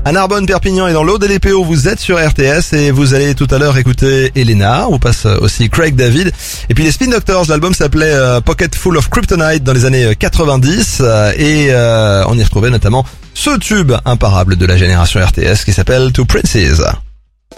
À Narbonne, Perpignan et dans l'Aude et les PO, vous êtes sur RTS et vous allez tout à l'heure écouter Elena. On passe aussi Craig David. Et puis les Spin Doctors, l'album s'appelait Pocket Full of Kryptonite dans les années 90 et on y retrouvait notamment ce tube imparable de la génération RTS qui s'appelle Two Princes.